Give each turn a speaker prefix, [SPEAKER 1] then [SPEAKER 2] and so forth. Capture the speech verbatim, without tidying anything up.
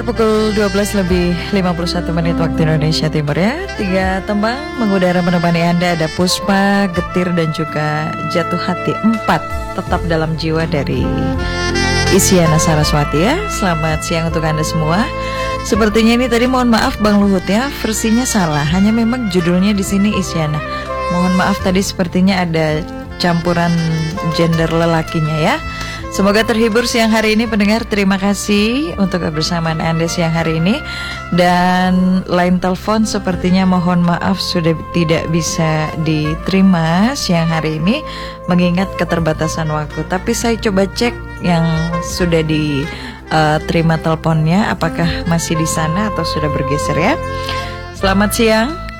[SPEAKER 1] Pukul dua belas lebih lima puluh satu menit waktu Indonesia Timur ya. Tiga tembang mengudara menemani Anda, ada Puspa, Getir dan juga Jatuh Hati. Empat tetap dalam jiwa dari Isyana Saraswati ya. Selamat siang untuk Anda semua. Sepertinya ini tadi mohon maaf Bang Luhut ya, versinya salah. Hanya memang judulnya di sini Isyana. Mohon maaf tadi sepertinya ada campuran gender lelakinya ya. Semoga terhibur siang hari ini pendengar. Terima kasih untuk kebersamaan Anda siang hari ini. Dan line telepon sepertinya mohon maaf sudah tidak bisa diterima siang hari ini mengingat keterbatasan waktu. Tapi saya coba cek yang sudah diterima teleponnya, apakah masih di sana atau sudah bergeser ya. Selamat siang.